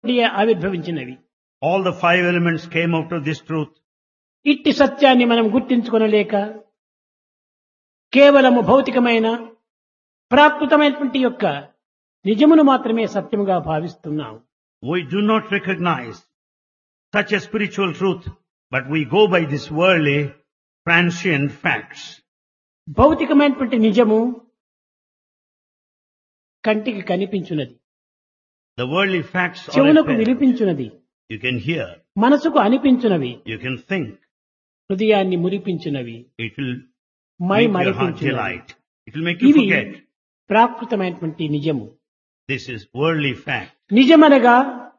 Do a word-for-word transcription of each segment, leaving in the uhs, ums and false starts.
ఆవిర్భవించినవి. All the five elements came out of this truth. ఇట్టి సత్యాన్ని మనం గుర్తించుకొనలేక కేవలము భౌతికమైన ప్రాకృతమైనటువంటి యొక్క నిజమును మాత్రమే సత్యముగా భావిస్తున్నాం. We do not recognize such a spiritual truth, but we go by this worldly, transient facts. భౌతికమైనటువంటి నిజము కంటికి కనిపించున్నది, The worldly facts are చెవులకు apparent. వినిపించున్నది, You can hear, మనసుకు అనిపించునవి, you can think. హృదయాన్ని మురిపించునవి, It will my make your heart మరిపించునవి. delight. It will make you ఇవి forget. ప్రాకృతమైనటువంటి నిజము. This is worldly fact. నిజమనగా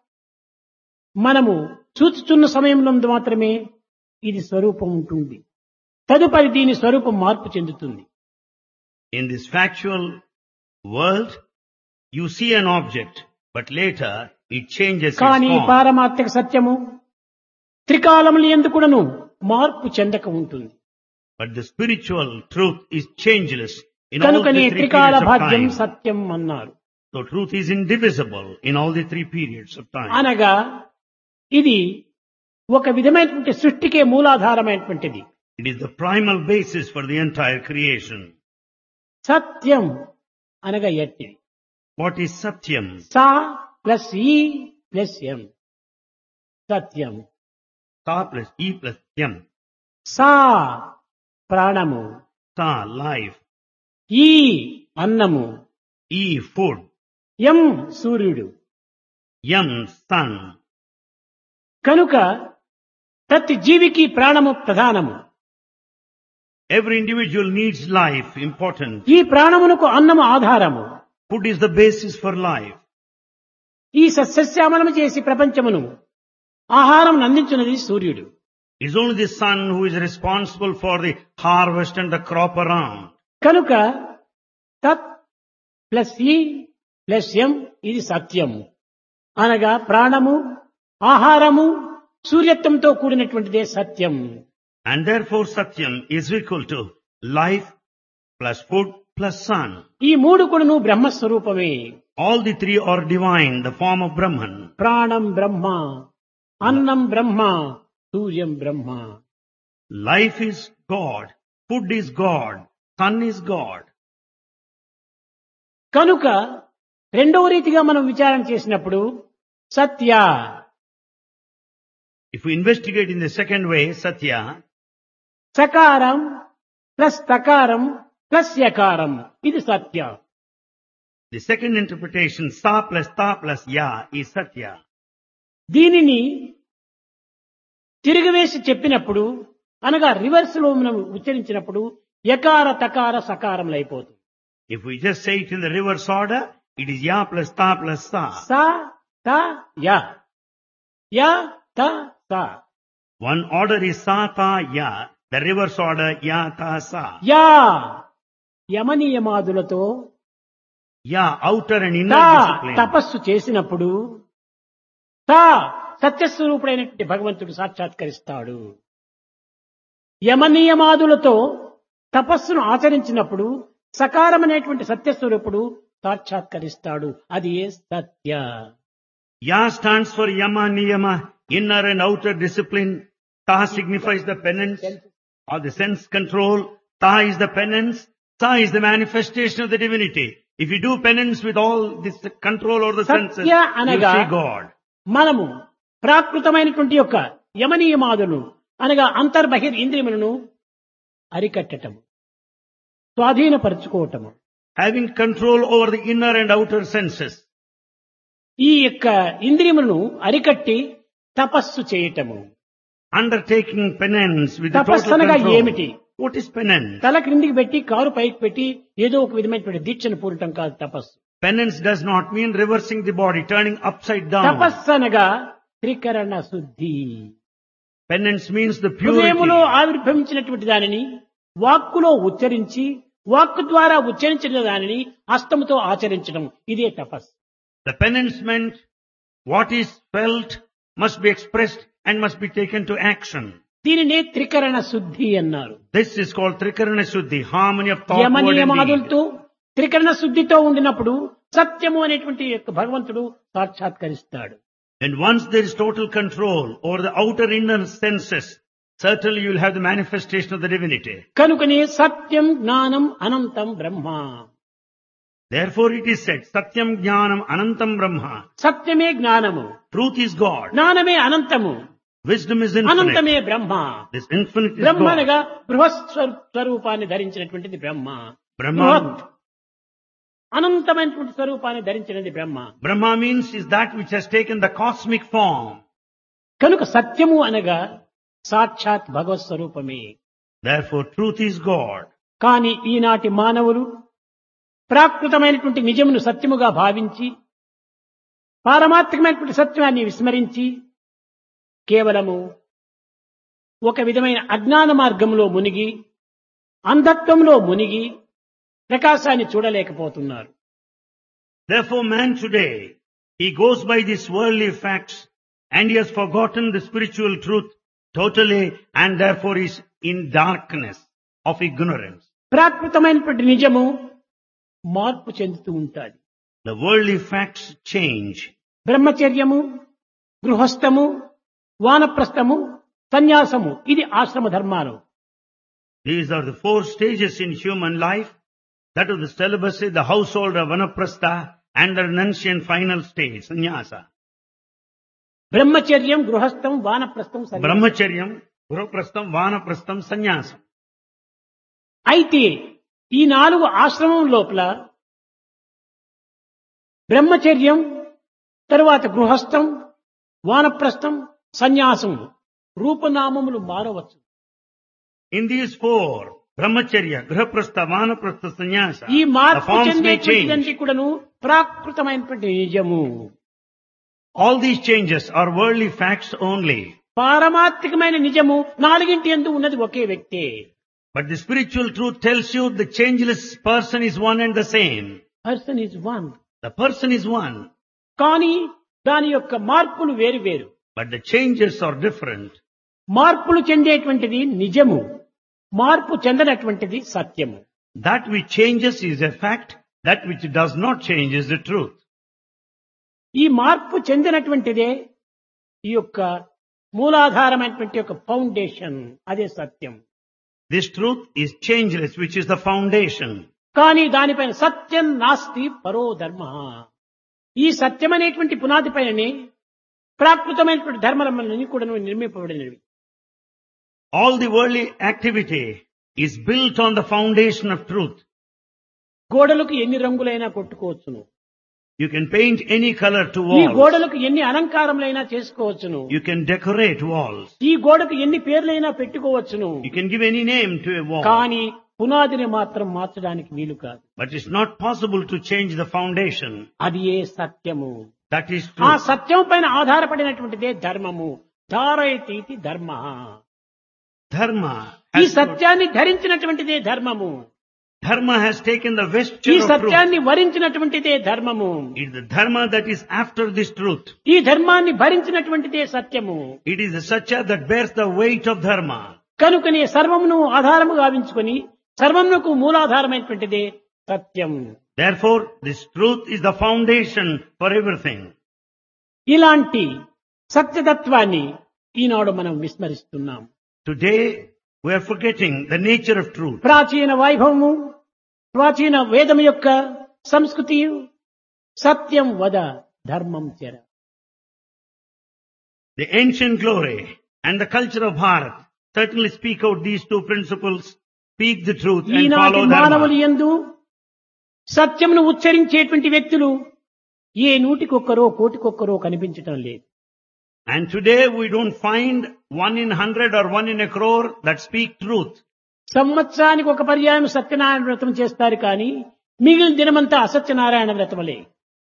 మనము చూచుచున్న సమయంలో మాత్రమే ఇది స్వరూపం ఉంటుంది. తదుపరి దీని స్వరూపం మార్పు చెందుతుంది. In this factual world, you see an object, but later it changes its కానీ form. పారమార్థిక సత్యము త్రికాలములు ఎందుకును మార్పు చెందక ఉంటుంది. But the spiritual truth is changeless in all కనుకనే the three త్రికాల periods of భాగ్యం time. సత్యం అన్నారు. So truth is indivisible in all the three periods of time. అనగా ఇది ఒక విధమైనటువంటి సృష్టికే మూలాధారమైనటువంటిది. It is the primal basis for the entire creation. సత్యం అనగా ఎట్టిది. What is Satyam? Saw plus ఈ ప్లస్ ఎం సత్యం. Sa plus E plus Yam. సా ప్రాణము, Sa, life. ఈ అన్నము, E, food. ఎం సూర్యుడు. Yam, sun. కనుక ప్రతి జీవికి ప్రాణము ప్రధానము. Every individual needs life, important. ఈ ప్రాణమునకు అన్నము ఆధారము. Food is the basis for life. ఈ సస్యశ్యామలము చేసి ప్రపంచమును ఆహారం అందించున్నది సూర్యుడు. It's only the sun who is responsible for the harvest and the crop around. కనుక తత్ ప్లస్ ఈ ప్లస్ ఎం ఇది సత్యము అనగా ప్రాణము, ఆహారము, సూర్యత్వంతో కూడినటువంటిదే సత్యం. And therefore Satyam is equal to life plus food plus sun. ఈ మూడు కూడాను బ్రహ్మస్వరూపమే. All the three are divine, the form of Brahman. ప్రాణం బ్రహ్మ, అన్నం బ్రహ్మ, సూర్యం బ్రహ్మ. Life is God, food is God, sun is God. కనుక రెండవ రీతిగా మనం విచారణ చేసినప్పుడు సత్య If we investigate in the second way, Satya, సకారం plus తకారం plus యకారం ఇది సత్య. the second interpretation, Sa plus Ta plus Ya is Satya. దీనిని తిరిగివేసి చెప్పినప్పుడు అనగా రివర్స్ లో మనం ఉచ్చరించినప్పుడు యకార తకార సకారములు అయిపోతుంది. If we just say it in the reverse order, it is Ya plus Ta plus Sa. స త య య త స. One order is Sa Ta Ya, the reverse order Ya Ta Sa. Yeah యమనియమాదులతో Ya, outer and తా inner discipline. తపస్సు చేసినప్పుడు తా సత్యస్వరూపుడైనటువంటి భగవంతుడు సాక్షాత్కరిస్తాడు. యమనియమాదులతో తపస్సును ఆచరించినప్పుడు సకారమనేటువంటి సత్యస్వరూపుడు సాక్షాత్కరిస్తాడు. అది ఏ సత్య. Ya stands for Yama Niyama, inner and outer discipline. Ta signifies the penance or the sense control. Ta is the penance. Sa is the manifestation of the divinity. If you do penance with all this control over the senses, Satya you అనగా see God. మనము ప్రాకృతమైనటువంటి యొక్క యమనియమాదులు అనగా అంతర్బహిర్ ఇంద్రియములను అరికట్టటము, స్వాధీనపరచుకోవటము. Having control over the inner and outer senses. ఈ యొక్క ఇంద్రియములను అరికట్టి తపస్సు చేయటము. Undertaking penance with the తపస్సు total అనగా control. ఏమిటి? What is penance? తల క్రిందికి పెట్టి కారు పైకి పెట్టి ఏదో ఒక విధమైనటువంటి దీక్షను పూరటం కాదు తపస్సు. Penance does not mean reversing the body, turning upside down. తపస్సు అనగా త్రికరణ శుద్ధి. Penance means the హృదయములో purity. ఆవిర్భవించినటువంటి దానిని వాక్కులో ఉచ్చరించి, వాక్కు ద్వారా ఉచ్చరించిన దానిని హస్తముతో ఆచరించడం, ఇదే తపస్సు. The penance meant what is felt must be expressed and must be taken to action. దీనినే త్రికరణ శుద్ధి అన్నారు. This is called Trikarana Shuddhi, harmony of thought, word and యమనియమాదులతో deed. త్రికరణ శుద్ధితో ఉండినప్పుడు సత్యము అనేటువంటి యొక్క భగవంతుడు సాక్షాత్కరిస్తాడు. And once there is total control over the outer inner senses, certainly you will have the manifestation of the divinity. కనుకనే సత్యం జ్ఞానం అనంతం బ్రహ్మ. Therefore it is said, Satyam Jnanam Anantam Brahma. సత్యమే జ్ఞానము, Truth is God. జ్ఞానమే అనంతము, Wisdom is infinite. అనంతమే Brahma. This infinite is Brahma God. అనగా బృహత్ స్వరూ- స్వరూపాన్ని ధరించినటువంటిది బ్రహ్మ. Brahma, బృహత్ అనంతమైనటువంటి స్వరూపాన్ని ధరించినది బ్రహ్మ. Brahma means is that which has taken the cosmic form. కనుక సత్యము అనగా సాక్షాత్ భగవత్ స్వరూపమే. Therefore truth is God. కానీ ఈనాటి మానవులు ప్రాకృతమైనటువంటి నిజమును సత్యముగా భావించి పారమార్థికమైనటువంటి సత్యాన్ని విస్మరించి కేవలము ఒక విధమైన అజ్ఞాన మార్గంలో మునిగి అంధత్వంలో మునిగి ప్రకాశాన్ని చూడలేకపోతున్నారు. Therefore man today, he goes by these worldly facts and he has forgotten the spiritual truth totally and therefore is in darkness of ignorance. ప్రాకృతమైనటువంటి నిజము మార్పు చెందుతూ ఉంటాది. The worldly facts change. బ్రహ్మచర్యము, గృహస్థము, వానప్రస్థము, సన్యాసము ఇది ఆశ్రమ ధర్మాలు. These are the four stages in human life. That is the celibacy, the household of vanaprastha and the renunciation final stage, sannyasa. బ్రహ్మచర్యం, గృహస్థం, వానప్రస్థం, సన్యాసం. Brahmacharyam, Guruprastham, Vanaprastham, Sannyasam. అయితే ఈ నాలుగు ఆశ్రమం లోపల బ్రహ్మచర్యం, తరువాత గృహస్థం, వానప్రస్థం, సన్యాసం రూపనామములు మారవచ్చు. In these four, Brahmacharya, Grihaprastha, Vanaprastha, Sannyasa, ఈ the మార్పు forms may చెందేటువంటిదంటే change. కూడాను ప్రాకృతమైనటువంటి నిజము. All these changes are worldly facts only. పారమార్థికమైన నిజము నాలుగింటి యందు ఉన్నది ఒకే వ్యక్తే. But the spiritual truth tells you the changeless person is one and the same. Person is one. The person is one, కానీ దాని యొక్క మార్పులు వేరు వేరు. but the changes are different. మార్పులు చెందేటువంటిది నిజము, మార్పు చెందనటువంటిది సత్యము. That which changes is a fact, that which does not change is the truth. ఈ మార్పు చెందినటువంటిదే ఈ యొక్క మూలాధారమైనటువంటి యొక్క ఫౌండేషన్, అదే సత్యం. This truth is changeless, which is the foundation. కానీ దానిపైన సత్యం నాస్తి పరో ధర్మ. ఈ సత్యం అనేటువంటి పునాది పైననే ప్రాకృతమైనటువంటి ధర్మలన్నీ కూడా నిర్మింపబడినవి. All the worldly activity is built on the foundation of truth. గోడలకు ఎన్ని రంగులైనా కొట్టుకోవచ్చును, You can paint any color to ఈ walls. గోడలకు ఎన్ని అలంకారములైనా చేసుకోవచ్చును, You can decorate walls. ఈ గోడకు ఎన్ని పేర్లైనా పెట్టుకోవచ్చును. You can give any name to a wall. కానీ పునాదిని మాత్రం మార్చడానికి వీలు కాదు. But it's not possible to change the foundation. అది ఏ సత్యము. That is ఆ truth. సత్యం పైన ఆధారపడినటువంటిదే ధర్మము. ధారయతీతి ధర్మ. Dharma ఈ has, సత్యాన్ని ధరించినటువంటిదే ధర్మము. dharma has taken the ఈ vesture of truth. సత్యాన్ని వరించినటువంటిదే ధర్మము. It is the dharma that is after this truth. ఈ ధర్మాన్ని భరించినటువంటిదే సత్యము. It is the satya that bears the weight of dharma. కనుకనే సర్వమును ఆధారము గావించుకొని సర్వమునకు మూలాధారమైనటువంటిదే సత్యం. Therefore, this truth is the foundation for everything. ఇలాంటి సత్యతత్వాన్ని ఈనాడు మనం విస్మరిస్తున్నాం. Today, we are forgetting the nature of truth. ప్రాచీన వైభవము, ప్రాచీన వేదము యొక్క సంస్కృతి సత్యం వద ధర్మం చెర. The ancient glory and the culture of Bharat certainly speak out these two principles, speak the truth and ఈనాటి follow మానవులు dharma. యందు సత్యమును ఉచ్చరించేటువంటి వ్యక్తులు ఏ నూటికొక్కరో కోటికొక్కరో కనిపించటం లేదు. And today we don't find one in hundred or one in a crore that speak truth. సంవత్సరానికి ఒక పర్యాయం సత్యనారాయణ వ్రతం చేస్తారు కానీ మిగిలిన దినమంతా అసత్యనారాయణ వ్రతములే.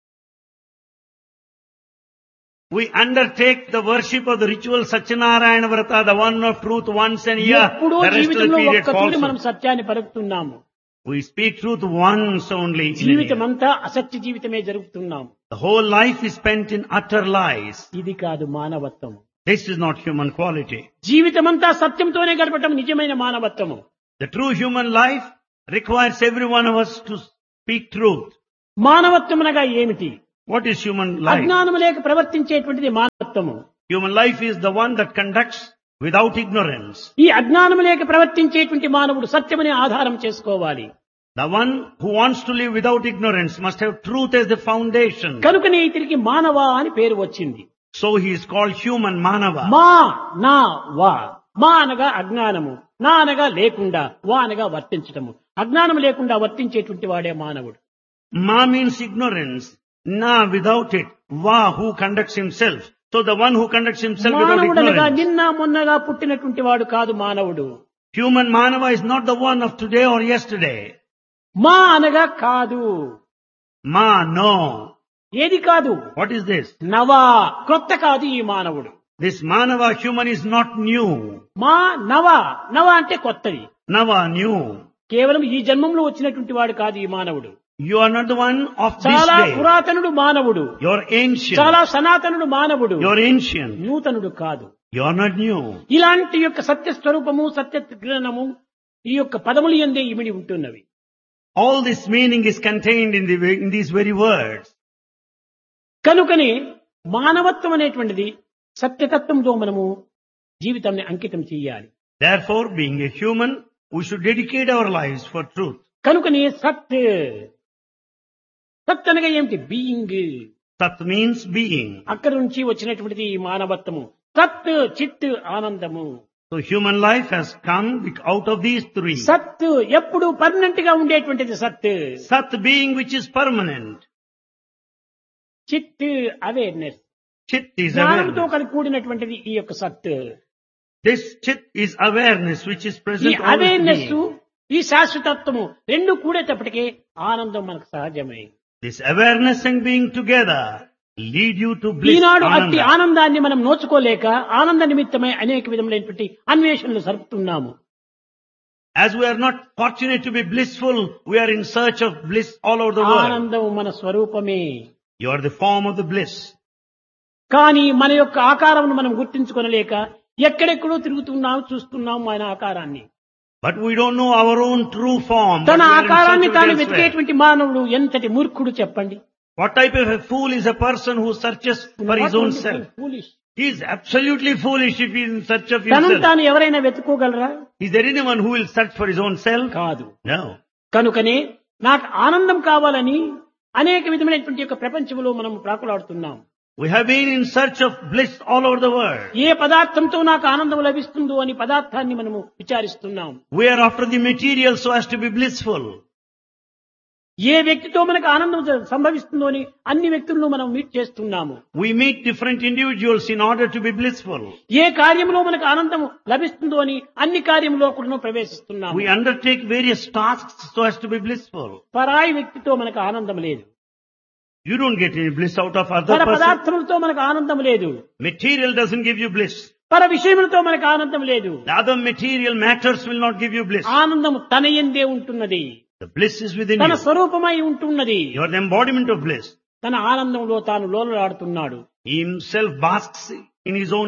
We undertake the worship of the ritual Satyanarayana Vrata, the one of truth once a year. ఎప్పుడో The rest of the జీవితంలో period ఒక్కసారి మనం falsehood. సత్యాన్ని పలుకుతున్నాము. We speak truth once only in a జీవితం year. అంతా అసత్య జీవితమే జరుపుతున్నాం. The whole life is spent in utter lies. ఇది కాదు మానవత్వం. This is not human quality. జీవితమంతా సత్యంతోనే గడపటం నిజమైన మానవత్వము. The true human life requires every one of us to speak truth. మానవత్వం అనగా ఏమిటి? What is human life? అజ్ఞానము లేక ప్రవర్తించేటువంటిది మానవత్వము. Human life is the one that conducts without ignorance. ఈ అజ్ఞానము లేక ప్రవర్తించేటువంటి మానవుడు సత్యమని ఆధారం చేసుకోవాలి. The one who wants to live without ignorance must have truth as the foundation. కనుకనే ఇతనికి మానవ అని పేరు వచ్చింది. So he is called human Manava. మా నా వా. మా అనగా అజ్ఞానము, నా అనగా లేకుండా, వా అనగా వర్తించటము. అజ్ఞానం లేకుండా వర్తించేటువంటి వాడే మానవుడు. Ma means ignorance. Na without it. Va who conducts himself. So the one who conducts himself without మానవుడనగా ignorance. నిన్న మొన్నగా పుట్టినటువంటి వాడు కాదు మానవుడు. Human Manava is not the one of today or yesterday. మా అనగా కాదు. Ma, no. ఏది కాదు? What is this? నవా, క్రొత్త కాదు ఈ మానవుడు. This Manava human is not new. మా నవ, నవ అంటే కొత్తది. Nava, new. కేవలం ఈ జన్మంలో వచ్చినటువంటి వాడు కాదు ఈ మానవుడు. You are not the one of this చాలా day. పురాతనుడు మానవుడు, You are ancient. చాలా సనాతనుడు మానవుడు, You are ancient. నూతనుడు కాదు. You are not new. ఇలాంటి యొక్క సత్య స్వరూపము, సత్య జ్ఞానము ఈ యొక్క పదములు యందే ఇమిడి ఉంటున్నవి. All this meaning is contained in, the, in these very words. కనుకనే మానవత్వం అనేటువంటిది సత్యతత్వంతో మనము జీవితాన్ని అంకితం చేయాలి. Therefore, being a human, we should dedicate our lives for truth. కనుకనే సత్, సత్ అనగా ఏమిటి? బీయింగ్. Sat means being. అక్కడి నుంచి వచ్చినటువంటిది ఈ మానవత్వము. సత్, చిత్, ఆనందము. So human life has come out of these three. సత్ ఎప్పుడు పర్మనెంట్ గా ఉండేటువంటిది సత్. Sat being which is permanent. చిత్ అవేర్నెస్, Chit is జ్ఞానంతో awareness. కలిసి కూడినటువంటిది ఈ యొక్క సత్. This chit is awareness which is ఈ present always అవేర్నెస్, being. ఈ శాశ్వతత్వము రెండు కూడేటప్పటికే ఆనందం మనకు సహజమే. This awareness and being together lead you to bliss. ఈనాడు అట్టి Ananda. ఆనందాన్ని మనం నోచుకోలేక ఆనంద నిమిత్తమై అనేక విధములైనటువంటి అన్వేషణలు జరుపుతున్నాము. As we are not fortunate to be blissful, we are in search of bliss all over the world. ఆనందం మన స్వరూపమే. You are the form of the bliss. కానీ మన యొక్క ఆకారమును మనం గుర్తించుకొనలేక ఎక్కడెక్కడో తిరుగుతున్నాం, చూస్తున్నాం మన ఆకారాన్ని. But we don't know our own true form. తన but we are in ఆకారాన్ని search of తాను it elsewhere. వెతికేటువంటి మానవుడు ఎంతటి మూర్ఖుడు చెప్పండి. What type of a fool is a person who searches for his own self? Foolish. He is absolutely foolish if he is in search of తనను himself. తాను ఎవరైనా వెతుకోగలరా? Is there anyone who will search for his own self? కాదు. No. కనుకనే నాకు ఆనందం కావాలని అనేక విధమైనటువంటి యొక్క ప్రపంచంలో మనం ప్రాకులాడుతున్నాం. We have been in search of bliss all over the world. ఏ పదార్థంతో నాకు ఆనందం లభిస్తుందో అని పదార్థాన్ని మనము విచారిస్తున్నాం. We are after the material so as to be blissful. ఏ వ్యక్తితో మనకు ఆనందం సంభవిస్తుందో అని అన్ని వ్యక్తులను మనం మీట్ చేస్తున్నాము. We meet different individuals in order to be blissful. ఏ కార్యంలో మనకు ఆనందం లభిస్తుందో అని అన్ని కార్యంలో కూడా ప్రవేశిస్తున్నాము. We undertake various tasks so as to be blissful. పరాయి వ్యక్తితో మనకు ఆనందం లేదు. You don't get any bliss out of other పర person. పదార్థములతో మనకు ఆనందం లేదు. Material doesn't give you bliss. పర విషయములతో మనకు ఆనందం లేదు. The other material matters will not give you bliss. ఆనందం తన యందే ఉంటున్నది. The bliss is within తన you. స్వరూపమై ఉంటున్నది. You are the embodiment of bliss. తన ఆనందంలో తాను లోలలాడుతున్నాడు. He himself basks in his own